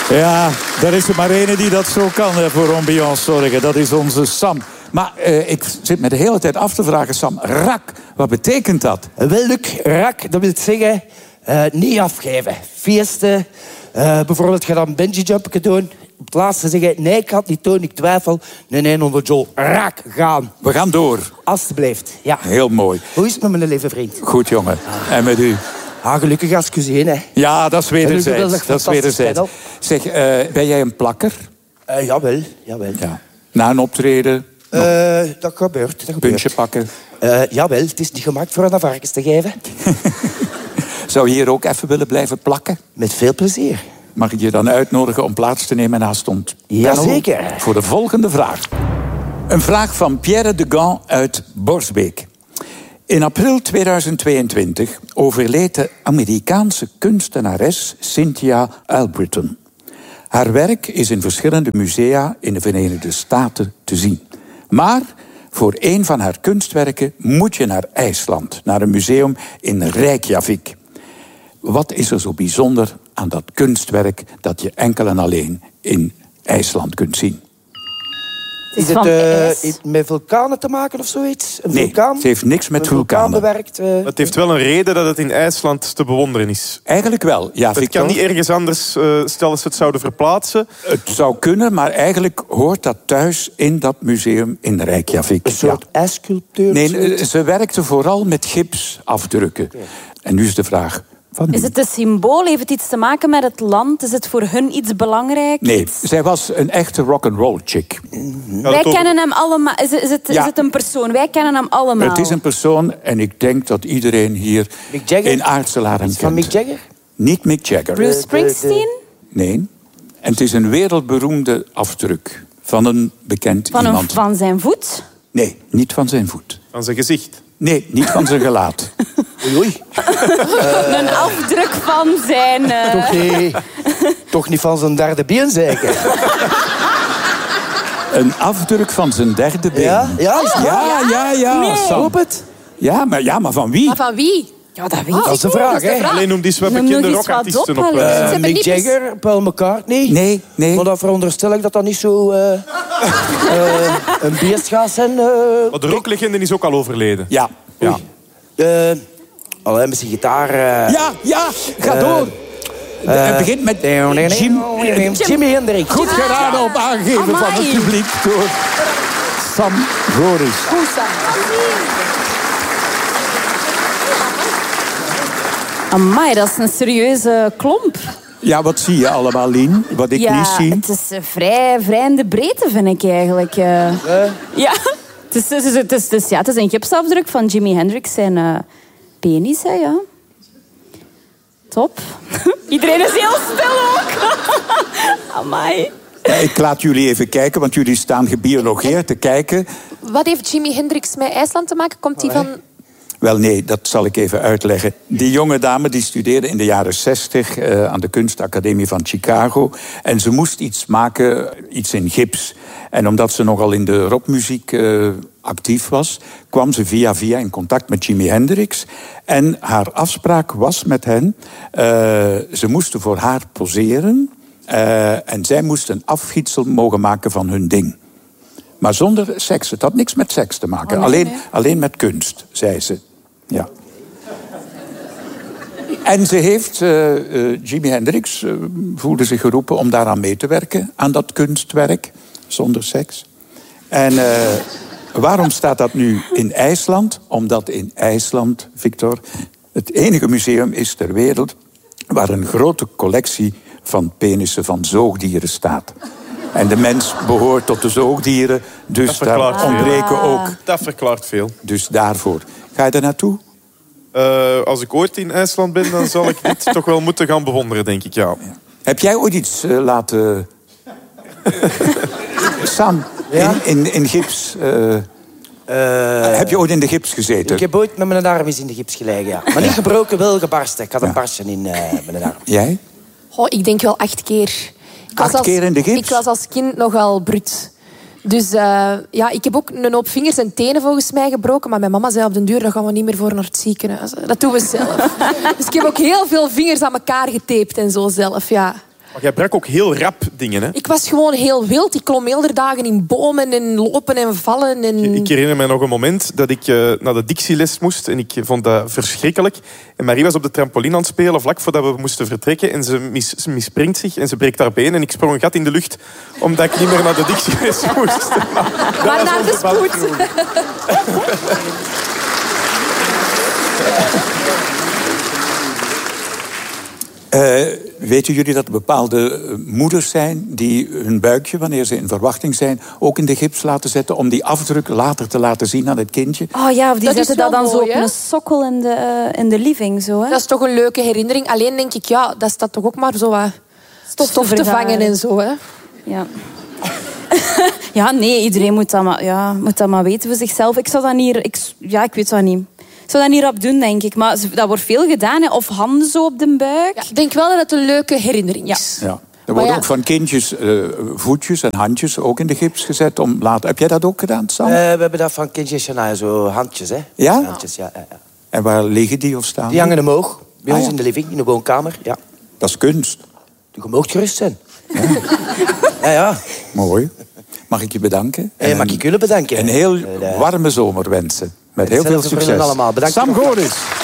Ja, er is er maar ene die dat zo kan voor ambiance zorgen. Dat is onze Sam. Maar ik zit me de hele tijd af te vragen, Sam. Rak, wat betekent dat? Wel, Luc, rak, dat wil zeggen niet afgeven. Feesten, bijvoorbeeld ga dan bungeejumpen doen. Op het laatste zeggen, nee, ik ga het niet doen, ik twijfel. Nee, onder Joe, rak, gaan. We gaan door. Alsjeblieft, ja. Heel mooi. Hoe is het met mijn lieve vriend? Goed, jongen. En met u? Gelukkig als cousin, hè. Ja, dat is wederzijds. Dat is wederzijds. Zeg, ben jij een plakker? Jawel. Ja. Na een optreden? Dat gebeurt. Puntje pakken? Jawel, het is niet gemaakt voor aan varkens te geven. Zou je hier ook even willen blijven plakken? Met veel plezier. Mag ik je dan uitnodigen om plaats te nemen naast ons? Jazeker. Voor de volgende vraag. Een vraag van Pierre de Gand uit Borsbeek. In april 2022 overleed de Amerikaanse kunstenares Cynthia Albritton. Haar werk is in verschillende musea in de Verenigde Staten te zien. Maar voor een van haar kunstwerken moet je naar IJsland, naar een museum in Reykjavik. Wat is er zo bijzonder aan dat kunstwerk dat je enkel en alleen in IJsland kunt zien? Is het met vulkanen te maken of zoiets? Een vulkaan? Het heeft niks met vulkanen. Bewerkt, Het heeft wel een reden dat het in IJsland te bewonderen is. Eigenlijk wel, ja, Victor. Het kan niet ergens anders, stel dat ze het zouden verplaatsen. Het zou kunnen, maar eigenlijk hoort dat thuis in dat museum in Reykjavik. Een soort ijssculptuur? Nee, ze werkte vooral met gipsafdrukken. Okay. En nu is de vraag... Is het een symbool? Heeft het iets te maken met het land? Is het voor hun iets belangrijks? Nee, zij was een echte rock'n'roll chick. Wij kennen hem allemaal. Is het een persoon? Wij kennen hem allemaal. Het is een persoon en ik denk dat iedereen hier in Aartselaar hem kent. Van Mick Jagger? Niet Mick Jagger. Bruce Springsteen? Nee. En het is een wereldberoemde afdruk van een bekend iemand. Van zijn voet? Nee, niet van zijn voet. Van zijn gezicht? Nee, niet van zijn gelaat. Oei. Een afdruk van zijn... Toch niet van zijn derde been, zeker? Een afdruk van zijn derde been. Ja? Ja. Nee. Sam. Het? Ja, maar van wie? Maar van wie? Ja, dat weet ik. Dat is de vraag, hè? Alleen noem die wat Noem bekende nog eens wat rockartiesten op, op. Mick Jagger, Paul McCartney. Nee. Maar dan veronderstel ik dat dat niet zo een beest gaat zijn. Maar de rocklegende is ook al overleden. Ja. Alleen met zijn gitaar. Ja, ga door. Het begint met Jimi Hendrix. Goed geraden op aangeven van het publiek door Sam Goris. Goed, Sam. Amai, dat is een serieuze klomp. Ja, wat zie je allemaal, Lien? Wat ik niet zie? Het is vrij in de breedte, vind ik eigenlijk. Ja, het is een gipsafdruk van Jimi Hendrix zijn penis, hè, ja. Top. Iedereen is heel stil ook. Amai. Ja, ik laat jullie even kijken, want jullie staan gebiologeerd te kijken. Wat heeft Jimi Hendrix met IJsland te maken? Komt die van... Wel nee, dat zal ik even uitleggen. Die jonge dame die studeerde in de jaren 60 aan de kunstacademie van Chicago. En ze moest iets maken, iets in gips. En omdat ze nogal in de rockmuziek actief was, kwam ze via in contact met Jimi Hendrix. En haar afspraak was met hen, ze moesten voor haar poseren. En zij moest een afgietsel mogen maken van hun ding. Maar zonder seks. Het had niks met seks te maken. Alleen met kunst, zei ze. Ja. En ze heeft, Jimi Hendrix voelde zich geroepen om daaraan mee te werken. Aan dat kunstwerk, zonder seks. En waarom staat dat nu in IJsland? Omdat in IJsland, Victor, het enige museum is ter wereld waar een grote collectie van penissen van zoogdieren staat. En de mens behoort tot de zoogdieren, dus daar ontbreken ook... Dat verklaart veel. Dus daarvoor. Ga je er naartoe? Als ik ooit in IJsland ben, dan zal ik dit toch wel moeten gaan bewonderen, denk ik, ja. Heb jij ooit iets laten... Sam, in gips... heb je ooit in de gips gezeten? Ik heb ooit met mijn arm eens in de gips gelegen, ja. Maar niet gebroken, wel gebarsten. Ik had een barstje in mijn arm. Jij? Oh, ik denk wel 8 keer. 8 keer in de gips? Ik was als kind nogal bruut. Dus ik heb ook een hoop vingers en tenen volgens mij gebroken. Maar mijn mama zei op den duur, daar gaan we niet meer voor naar het ziekenhuis. Dat doen we zelf. Dus ik heb ook heel veel vingers aan elkaar getaped en zo zelf, ja. Maar jij brak ook heel rap dingen, hè? Ik was gewoon heel wild. Ik klom heel de dagen in bomen en lopen en vallen. En... Ik herinner me nog een moment dat ik naar de dictieles moest. En ik vond dat verschrikkelijk. En Marie was op de trampoline aan het spelen vlak voordat we moesten vertrekken. En ze misspringt zich en ze breekt haar been. En ik sprong een gat in de lucht omdat ik niet meer naar de dictieles moest. Maar naar de spoed. Weten jullie dat er bepaalde moeders zijn die hun buikje, wanneer ze in verwachting zijn, ook in de gips laten zetten om die afdruk later te laten zien aan het kindje? Oh ja, of die Dat zetten is wel dat dan mooi, zo op hè? een sokkel in de living. Zo, hè? Dat is toch een leuke herinnering. Alleen denk ik, ja, dat staat toch ook maar zo wat stof te vangen en zo. Hè? Ja. Ja, nee, iedereen moet dat maar weten voor zichzelf. Ik zou dat niet... Ik weet dat niet. Ik zou dat niet rap doen, denk ik. Maar dat wordt veel gedaan, hè. Of handen zo op de buik. Ja, ik denk wel dat het een leuke herinnering is. Ja. Er worden ook van kindjes voetjes en handjes ook in de gips gezet om later... Heb jij dat ook gedaan, Sam? We hebben dat van kindjes, zo handjes, hè? Ja? Handjes, ja. En waar liggen die of staan Die hangen omhoog. Bij ons ja. in de living, in de woonkamer. Ja. Dat is kunst. Je mag gerust zijn. Ja. Mooi. Mag ik je bedanken? Mag ik jullie bedanken? Een heel warme zomer wensen. Met heel veel Hetzelfde voor succes. jullie allemaal. Bedankt. Sam Goris.